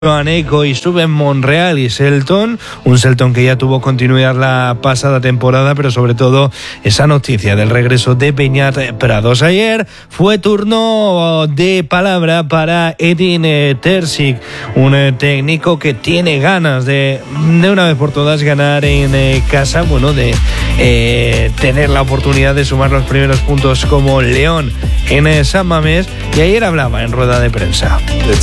Joaneco y suben Monreal y Selton, un Selton que ya tuvo continuidad la pasada temporada, pero sobre todo esa noticia del regreso de Beñat Prados. Ayer fue turno de palabra para Edin Terzic, un técnico que tiene ganas de una vez por todas ganar en casa, de tener la oportunidad de sumar los primeros puntos como León en San Mamés, y ayer hablaba en rueda de prensa.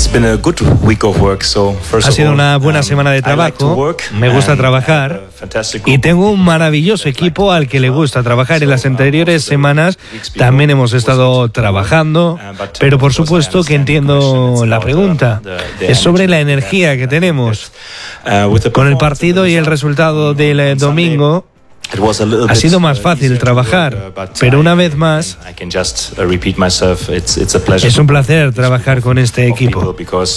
Ha sido una buena semana de trabajo, me gusta trabajar y tengo un maravilloso equipo al que le gusta trabajar. En las anteriores semanas también hemos estado trabajando, pero por supuesto que entiendo la pregunta. Es sobre la energía que tenemos. Con el partido y el resultado del domingo ha sido más fácil trabajar, pero una vez más es un placer trabajar con este equipo.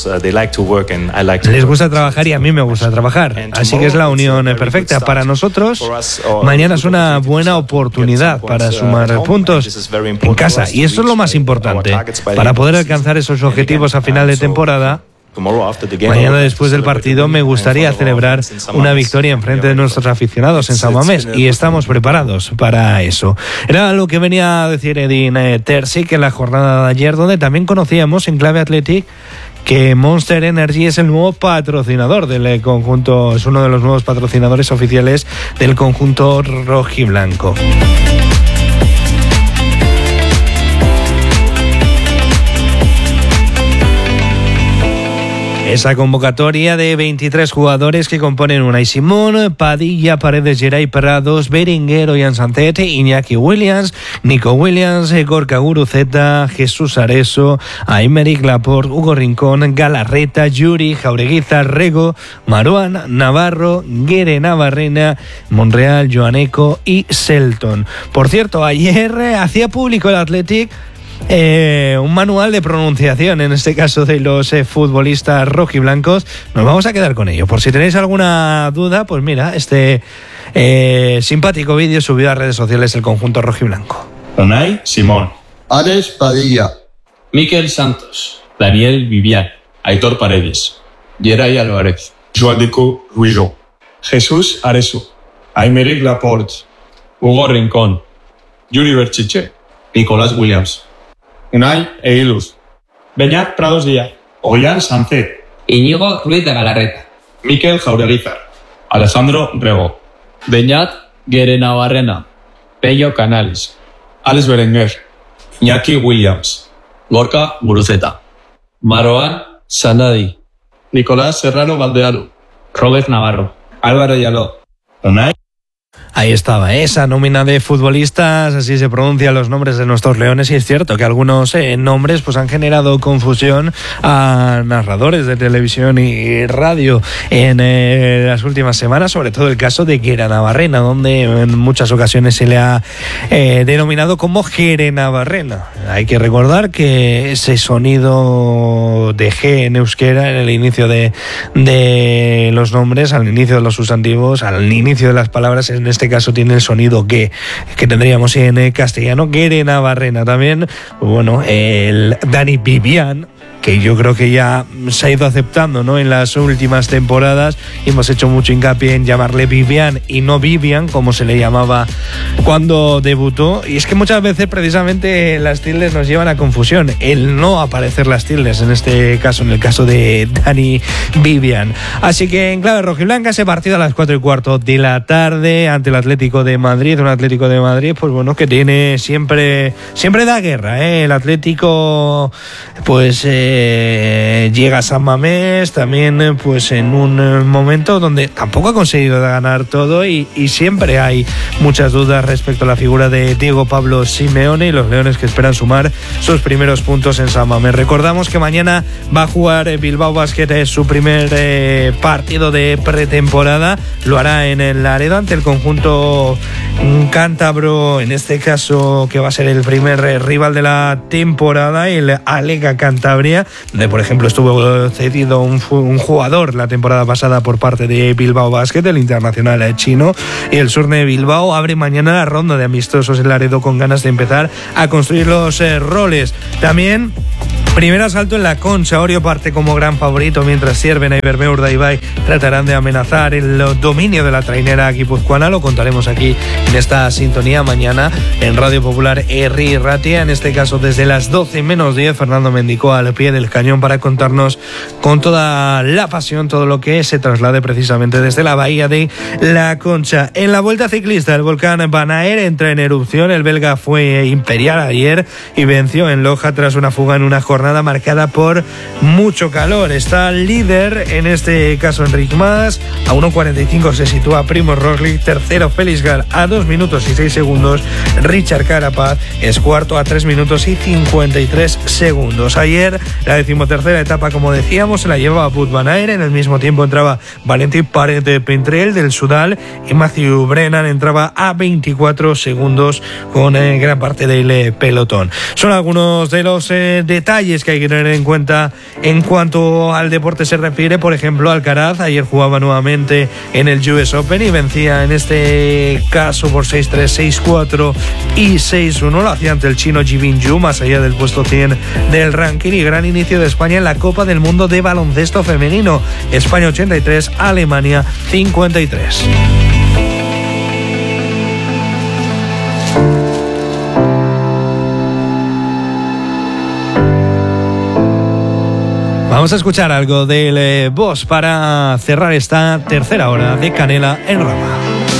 Les gusta trabajar y a mí me gusta trabajar, así que es la unión perfecta. Para nosotros, mañana es una buena oportunidad para sumar puntos en casa, y eso es lo más importante para poder alcanzar esos objetivos a final de temporada. Mañana, después del partido, me gustaría celebrar una victoria en frente de nuestros aficionados en San Mamés, y estamos preparados para eso. Era lo que venía a decir Edin Terzic en la jornada de ayer, donde también conocíamos en Clave Athletic que Monster Energy es el nuevo patrocinador del conjunto, es uno de los nuevos patrocinadores oficiales del conjunto rojiblanco. Esa convocatoria de 23 jugadores que componen Unai Simón, Padilla, Paredes, Geray, Prados, Berenguer, Ollán Sancet, Iñaki Williams, Nico Williams, Gorka Guruceta, Jesús Areso, Aymeric Laporte, Hugo Rincón, Galarreta, Yuri, Jaureguiza, Rego, Maruán, Navarro, Guere Navarrena, Monreal, Joaneco y Selton. Por cierto, ayer hacía público el Athletic un manual de pronunciación, en este caso de los futbolistas rojiblancos. Nos vamos a quedar con ello. Por si tenéis alguna duda, pues mira, este simpático vídeo subido a redes sociales del conjunto rojiblanco. Unai Simón, Ares Padilla, Miquel Santos, Daniel Vivian, Aitor Paredes, Geray Álvarez, Joaneco Ruijo, Jesús Areso, Aymeric Laporte, Hugo Rincón, Yuri Berchiche, Nicolás Williams, Unai Eiluz, Beñat Prados Díaz, Ollán Sancet, Íñigo Ruiz de Galarreta, Miquel Jaureguiza, Alejandro Rego, Beñat Guere Navarrena, Pello Canales, Alex Berenguer, Iñaki Williams, Gorka Guruceta, Maroán Sanadi, Nicolás Serrano Valdealo, Robert Navarro, Álvaro Yaló, Unai. Ahí estaba esa nómina de futbolistas, así se pronuncian los nombres de nuestros leones, y es cierto que algunos nombres pues han generado confusión a narradores de televisión y radio en las últimas semanas, sobre todo el caso de Guere Navarrena, donde en muchas ocasiones se le ha denominado como Guere Navarrena. Hay que recordar que ese sonido de G en euskera en el inicio de los nombres, al inicio de los sustantivos, al inicio de las palabras, en este caso tiene el sonido que tendríamos en castellano. Guere Navarrena también, el Dani Vivian, que yo creo que ya se ha ido aceptando, ¿no?, en las últimas temporadas, y hemos hecho mucho hincapié en llamarle Vivian y no Vivian, como se le llamaba cuando debutó. Y es que muchas veces precisamente las tildes nos llevan a confusión, el no aparecer las tildes, en este caso, en el caso de Dani Vivian. Así que en clave rojiblanca, ese partido a las 4:15 de la tarde ante el Atlético de Madrid, un Atlético de Madrid que tiene siempre da guerra, el Atlético llega a San Mamés también en un momento donde tampoco ha conseguido ganar todo, y siempre hay muchas dudas respecto a la figura de Diego Pablo Simeone y los leones, que esperan sumar sus primeros puntos en San Mamés. Recordamos que mañana va a jugar Bilbao Basket su primer partido de pretemporada, lo hará en el Laredo ante el conjunto cántabro, en este caso que va a ser el primer rival de la temporada, el Alega Cantabria, donde por ejemplo estuvo cedido un jugador la temporada pasada por parte de Bilbao Basket, el internacional chino, y el Surne Bilbao abre mañana la ronda de amistosos en Laredo con ganas de empezar a construir los roles. También Primer asalto en la Concha. Orio parte como gran favorito, mientras Siervena y Bermeo Urdaibai tratarán de amenazar el dominio de la trainera guipuzcoana. Lo contaremos aquí en esta sintonía mañana en Radio Popular Herri Ratia. En este caso desde las 12 menos 10, Fernando Mendicó al pie del cañón para contarnos con toda la pasión todo lo que se traslade precisamente desde la bahía de la Concha. En la Vuelta Ciclista, el volcán Banaer entra en erupción. El belga fue imperial ayer y venció en Loja tras una fuga en una jornada marcada por mucho calor. Está líder, en este caso Enric Mas, a 1.45 se sitúa Primož Roglič, tercero Félix Gall a 2 minutos y 6 segundos, Richard Carapaz es cuarto a 3 minutos y 53 segundos. Ayer la 13ª etapa, como decíamos, se la llevaba Wout van Aert. En el mismo tiempo entraba Valentin Paret-Pintrel del Sudal y Matthew Brennan entraba a 24 segundos con gran parte del pelotón. Son algunos de los detalles que hay que tener en cuenta en cuanto al deporte se refiere. Por ejemplo, Alcaraz ayer jugaba nuevamente en el US Open y vencía en este caso por 6-3, 6-4 y 6-1. Lo hacía ante el chino Jibin Yu, más allá del puesto 100 del ranking. Y gran inicio de España en la Copa del Mundo de baloncesto femenino. España 83, Alemania 53. Vamos a escuchar algo del Boss para cerrar esta tercera hora de Canela en Rama.